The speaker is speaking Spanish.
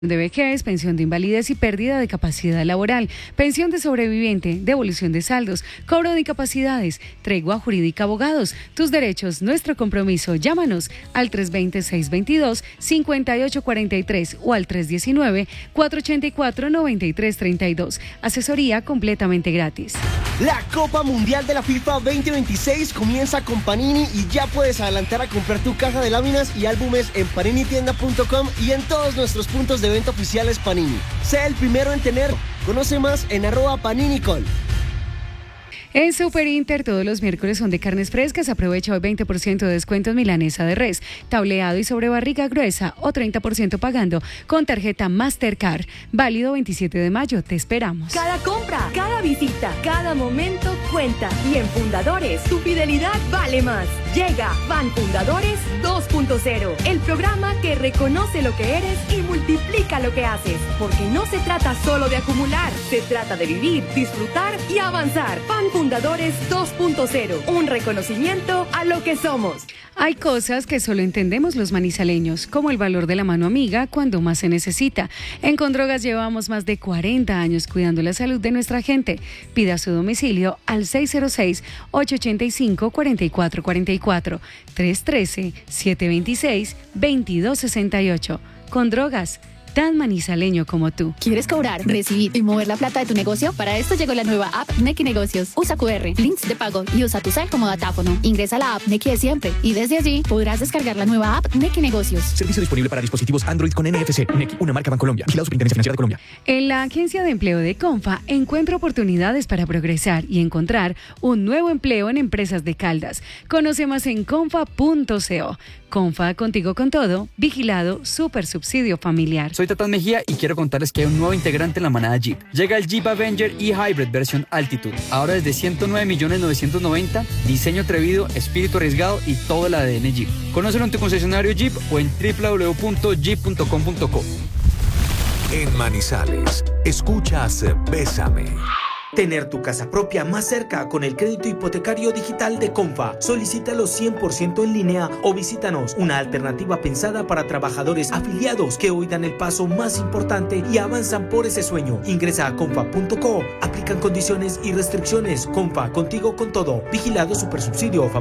de vejez, pensión de invalidez y pérdida de capacidad laboral, pensión de sobreviviente, devolución de saldos, cobro de incapacidades, tregua jurídica abogados, tus derechos, nuestro compromiso. Llámanos al 320-622-5843 o al 319-484-9332. Asesoría completamente gratis. La Copa Mundial de la FIFA 2026 comienza con Panini y ya puedes adelantar a comprar tu caja de láminas y álbumes en paninitienda.com y en todos nuestros puntos de venta oficiales Panini. Sé el primero en tener. Conoce más en @PaniniCol. En Super Inter todos los miércoles son de carnes frescas. Aprovecha hoy 20% de descuento en milanesa de res, tableado y sobrebarriga gruesa o 30% pagando con tarjeta Mastercard. Válido 27 de mayo. Te esperamos. Cada compra, cada visita, cada momento cuenta. Y en Fundadores, tu fidelidad vale más. Llega Fan Fundadores 2.0, el programa que reconoce lo que eres y multiplica lo que haces. Porque no se trata solo de acumular, se trata de vivir, disfrutar y avanzar. Fan Fundadores 2.0, un reconocimiento a lo que somos. Hay cosas que solo entendemos los manizaleños, como el valor de la mano amiga cuando más se necesita. En Condrogas llevamos más de 40 años cuidando la salud de nuestra gente. Pida su domicilio al 606-885-4444, 313-726-2268. Condrogas, tan manizaleño como tú. ¿Quieres cobrar, recibir y mover la plata de tu negocio? Para esto llegó la nueva app Nequi Negocios. Usa QR, links de pago y usa tu cel como datáfono. Ingresa a la app Nequi de siempre y desde allí podrás descargar la nueva app Nequi Negocios. Servicio disponible para dispositivos Android con NFC. Nequi, una marca Bancolombia. Vigilado Superintendencia Financiera de Colombia. En la Agencia de Empleo de Confa encuentra oportunidades para progresar y encontrar un nuevo empleo en empresas de Caldas. Conoce más en confa.co. Confa, contigo con todo. Vigilado Supersubsidio Familiar. Soy Tatán Mejía y quiero contarles que hay un nuevo integrante en la manada Jeep. Llega el Jeep Avenger e-Hybrid versión Altitude. Ahora desde 109.990.000, diseño atrevido, espíritu arriesgado y todo el ADN Jeep. Conócelo en tu concesionario Jeep o en www.jeep.com.co. En Manizales, escuchas Bésame. Tener tu casa propia más cerca con el crédito hipotecario digital de Confa. Solicítalo 100% en línea o visítanos, una alternativa pensada para trabajadores afiliados que hoy dan el paso más importante y avanzan por ese sueño. Ingresa a confa.co. Aplican condiciones y restricciones. Confa, contigo con todo. Vigilado Supersubsidio Familiar.